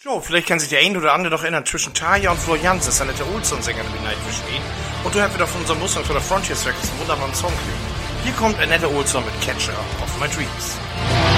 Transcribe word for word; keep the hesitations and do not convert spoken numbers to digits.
Jo, vielleicht kann sich der ein oder andere doch erinnern, zwischen Tarja und Flo Janz ist Annette Olsson-Sängerin wie Nightwish steht. Und du hörst wieder von unserem Muster für der Frontier Circus einen wunderbaren Song kriegen. Hier kommt Annette Olsson mit Catcher of My Dreams.